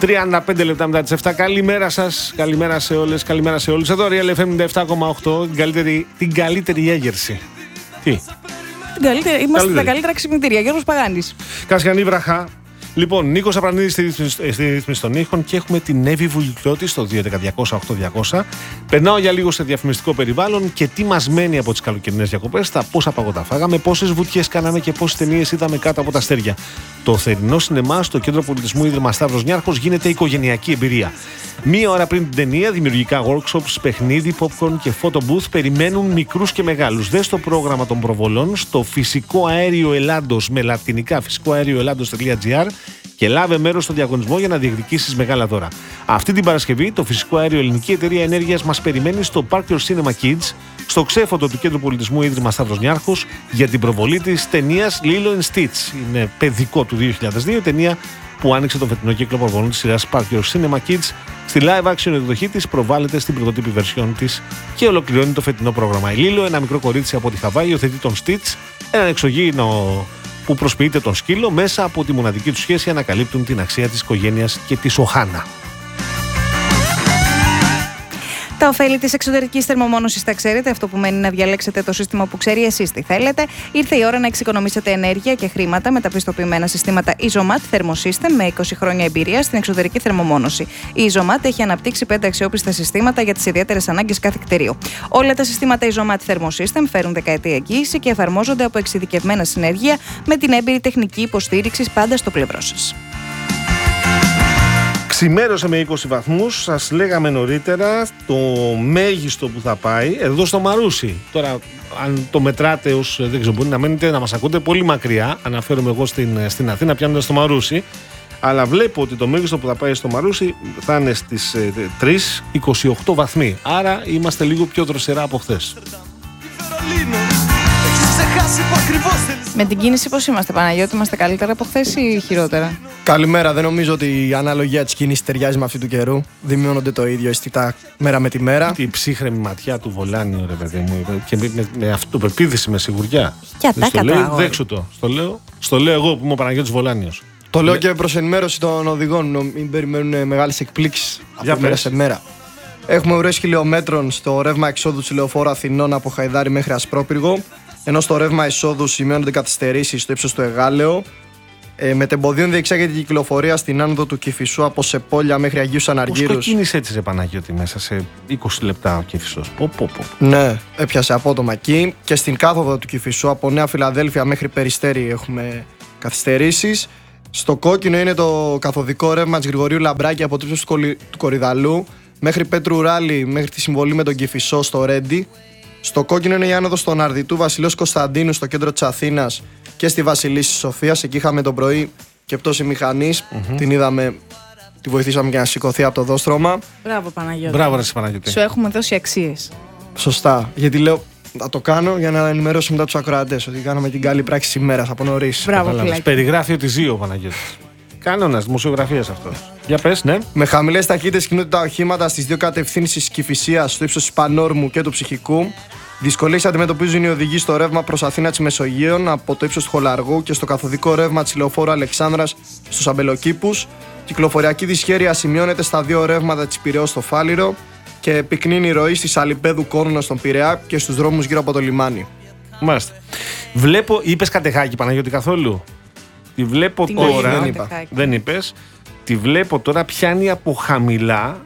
35 λεπτά μετά τις 7. Καλημέρα σας, καλημέρα σε όλες, καλημέρα σε όλους. Εδώ Real FM 97,8, την καλύτερη έγερση. Τι? Είμαστε τα καλύτερα ξυπνητήρια. Γιώργος Παγάνης. Κασιανή βραχά. Λοιπόν, Νίκος Απρανίδης στη ρύθμιση των ήχων και έχουμε την Εύη Βουλικλώτη στο 211-200-8200. Περνάω για λίγο σε διαφημιστικό περιβάλλον και τι μας μένει από τις καλοκαιρινές διακοπές, τα πόσα παγωτά φάγαμε, πόσες βουτιές κάναμε και πόσες ταινίες είδαμε κάτω από τα αστέρια. Το θερινό σινεμά στο Κέντρο Πολιτισμού Ίδρυμα Σταύρος Νιάρχος γίνεται οικογενειακή εμπειρία. Μία ώρα πριν την ταινία, δημιουργικά workshops, παιχνίδι, popcorn και photo booth περιμένουν μικρούς και μεγάλους. Δες το πρόγραμμα των προβολών στο Φυσικό Αέριο Ελλάδος με λατινικά φυσικοαέρioελλάδος.gr και λάβε μέρος στο διαγωνισμό για να διεκδικήσεις μεγάλα δώρα. Αυτή την Παρασκευή, το Φυσικό Αέριο Ελληνική Εταιρεία Ενέργειας μας περιμένει στο Park Your Cinema Kids, στο ξέφωτο του Κέντρου Πολιτισμού Ίδρυμα Σταύρος Νιάρχος, για την προβολή της ταινίας Lilo & Stitch. Είναι παιδικό του 2002, ταινία που άνοιξε τον φετινό κύκλο προβολών της σειράς Park Your Cinema Kids. Στη live action εκδοχή της προβάλλεται στην πρωτότυπη version της και ολοκληρώνει το φετινό πρόγραμμα. Η Lilo, ένα μικρό κορίτσι από τη Χαβάη, υιοθετεί τον Stitch, έναν εξωγήινο που προσποιείται τον σκύλο. Μέσα από τη μοναδική του σχέση ανακαλύπτουν την αξία της οικογένειας και της Οχάνα. Τα ωφέλη της εξωτερικής θερμομόνωσης τα ξέρετε. Αυτό που μένει να διαλέξετε το σύστημα που ξέρει εσείς τι θέλετε. Ήρθε η ώρα να εξοικονομήσετε ενέργεια και χρήματα με τα πιστοποιημένα συστήματα Isomat Thermosystem με 20 χρόνια εμπειρία στην εξωτερική θερμομόνωση. Η Isomat έχει αναπτύξει 5 αξιόπιστα συστήματα για τις ιδιαίτερες ανάγκες κάθε κτηρίου. Όλα τα συστήματα Isomat Thermosystem φέρουν δεκαετή εγγύηση και εφαρμόζονται από εξειδικευμένα συνεργεία με την έμπειρη τεχνική υποστήριξη πάντα στο πλευρό σας. Ξημέρωσε με 20 βαθμούς, σας λέγαμε νωρίτερα το μέγιστο που θα πάει εδώ στο Μαρούσι. Τώρα, αν το μετράτε ως, δεν ξέρω, μπορεί να μένετε να μας ακούτε πολύ μακριά. Αναφέρομαι εγώ στην Αθήνα πιάνοντας το Μαρούσι. Αλλά βλέπω ότι το μέγιστο που θα πάει στο Μαρούσι θα είναι στις 3,28 βαθμοί. Άρα είμαστε λίγο πιο δροσερά από χθες. Με την κίνηση πώς είμαστε, Παναγιώτη, είμαστε καλύτερα από χθες ή χειρότερα? Καλημέρα. Δεν νομίζω ότι η αναλογία της κίνησης ταιριάζει με αυτή του καιρού. Δημιουργούνται το ίδιο αισθητά μέρα με τη μέρα. Η ψύχρεμη ματιά του Βολάνιου, ρε παιδί μου, και με αυτοπεποίθηση, με σιγουριά. Και Δέξου το. Στο λέω εγώ που είμαι ο Παναγιώτης Βολάνιος. Το λέω και προς ενημέρωση των οδηγών. Μην περιμένουν μεγάλες εκπλήξεις από μέρα σε μέρα. Έχουμε ουρές χιλιόμετρων στο ρεύμα εξόδου του λεωφόρου Αθηνών από Χαϊδάρη μέχρι Ασπρόπυργο. Ενώ στο ρεύμα εισόδου σημειώνονται καθυστερήσεις στο ύψος του Εγάλεο. Μετεμποδίων διεξάγεται η κυκλοφορία στην άνοδο του Κηφισού από Σεπόλια μέχρι Αγίους Αναργύρους. Πώς ξεκίνησε έτσι, ρε Παναγιώτη, μέσα σε 20 λεπτά ο Κηφισός? Ναι, έπιασε απότομα εκεί. Και στην κάθοδο του Κηφισού από Νέα Φιλαδέλφια μέχρι Περιστέρι έχουμε καθυστερήσεις. Στο κόκκινο είναι το καθοδικό ρεύμα της Γρηγορίου Λαμπράκη από το ύψος του Κορυδαλού μέχρι Πέτρου Ράλη μέχρι τη συμβολή με τον Κηφισό στο Ρέντι. Στο κόκκινο είναι η άνοδος στον Αρδιτού Βασιλέως Κωνσταντίνου στο κέντρο της Αθήνας και στη Βασιλίσσης Σοφίας. Εκεί είχαμε τον πρωί και πτώση μηχανής. Την είδαμε, τη βοηθήσαμε και να σηκωθεί από το δόστρωμα. Μπράβο, Παναγιώτη. Μπράβο, ρε Παναγιώτη. Σου έχουμε δώσει αξίες. Σωστά. Γιατί λέω, θα το κάνω για να ενημερώσω μετά τους ακροατές ότι κάναμε την καλή πράξη της ημέρας από νωρίς. Μπράβο, φιλάκι. Περιγράφει ότι ζει ο Παναγιώτης. Κανόνας δημοσιογραφίας αυτό. Για πες, ναι. Με χαμηλές ταχύτητες κινούνται τα οχήματα στις δύο κατευθύνσεις Κηφισίας, στο ύψος της Πανόρμου και του Ψυχικού. Δυσκολίες αντιμετωπίζουν οι οδηγοί στο ρεύμα προς Αθήνα της Μεσογείων από το ύψος του Χολαργού και στο καθοδικό ρεύμα της λεωφόρου Αλεξάνδρας στους Αμπελοκήπους. Κυκλοφοριακή δυσχέρεια σημειώνεται στα δύο ρεύματα της Πειραιώς στο Φάληρο και πυκνίνει η ροή στη Σαλιπέδου Κόρνο στον Πειραιά και στους δρόμους γύρω από το λιμάνι. Μάλιστα. Βλέπω, είπες Κατεχάκη, Παναγιώτη, καθόλου? Τη βλέπω τώρα. Δεν είπες. Τη βλέπω τώρα, πιάνει από χαμηλά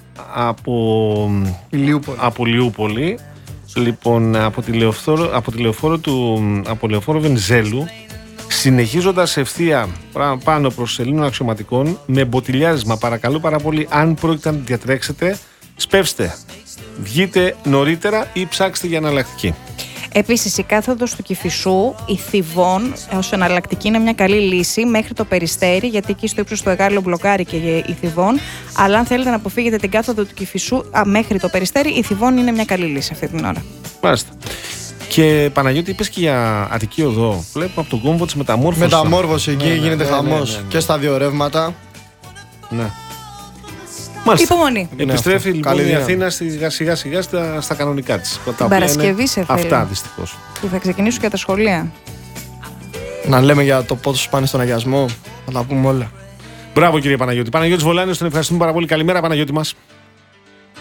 από Λιούπολη. Λοιπόν, από λεωφόρο Βενιζέλου, συνεχίζοντας ευθεία πάνω προς Ελλήνων αξιωματικών με μποτιλιάρισμα. Παρακαλώ πάρα πολύ, αν πρόκειται να διατρέξετε, σπεύστε. Βγείτε νωρίτερα ή ψάξτε για εναλλακτική. Επίσης, η κάθοδος του Κηφισού, η Θηβών, ως εναλλακτική είναι μια καλή λύση μέχρι το Περιστέρι, γιατί εκεί στο ύψος του Εγάλεο μπλοκάρει και η Θηβών. Αλλά αν θέλετε να αποφύγετε την κάθοδο του Κηφισού μέχρι το Περιστέρι, η Θηβών είναι μια καλή λύση αυτή την ώρα. Μάλιστα. Και Παναγιώτη, είπες και για Αττική Οδό. Βλέπω από τον κόμβο της μεταμόρφωσης. Μεταμόρφωση εκεί γίνεται χαμός και στα δύο ρεύματα. Ναι. Υπομονή. Επιστρέφει λοιπόν η Αθήνα σιγά σιγά στα κανονικά της. Την Παρασκευή σε θέλει. Αυτά δυστυχώς. Και θα ξεκινήσουν και τα σχολεία. Να λέμε για το πόσο πάνε στον αγιασμό, θα τα πούμε όλα. Μπράβο κύριε Παναγιώτη. Παναγιώτης Βολάνης, τον ευχαριστούμε πάρα πολύ. Καλημέρα Παναγιώτη μας.